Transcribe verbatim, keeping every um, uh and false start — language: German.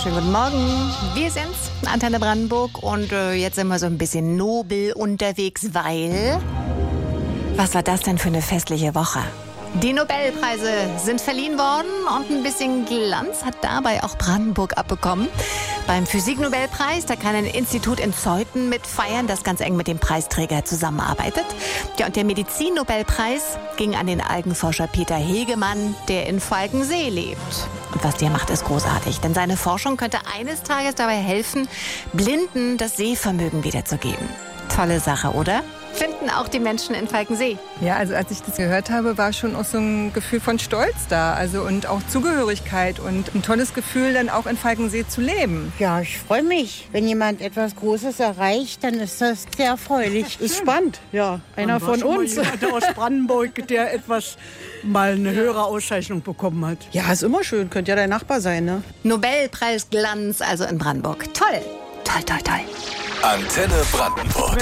schönen guten Morgen. Wir sind's, Antenne Brandenburg, und äh, jetzt sind wir so ein bisschen nobel unterwegs, weil... Was war das denn für eine festliche Woche? Die Nobelpreise sind verliehen worden und ein bisschen Glanz hat dabei auch Brandenburg abbekommen. Beim Physiknobelpreis, da kann ein Institut in Zeuthen mitfeiern, das ganz eng mit dem Preisträger zusammenarbeitet. Ja, und der Medizinnobelpreis ging an den Algenforscher Peter Hegemann, der in Falkensee lebt. Und was der macht, ist großartig, denn seine Forschung könnte eines Tages dabei helfen, Blinden das Sehvermögen wiederzugeben. Tolle Sache, oder? Finden auch die Menschen in Falkensee. Ja, also als ich das gehört habe, war schon auch so ein Gefühl von Stolz da, also und auch Zugehörigkeit und ein tolles Gefühl, dann auch in Falkensee zu leben. Ja, ich freue mich. Wenn jemand etwas Großes erreicht, dann ist das sehr erfreulich. Ist spannend, ja. Einer von uns. Jemand aus Brandenburg, der etwas mal eine höhere Auszeichnung bekommen hat. Ja, ist immer schön. Könnte ja dein Nachbar sein, ne? Nobelpreis Glanz also in Brandenburg. Toll. Toll, toll, toll. Antenne Brandenburg.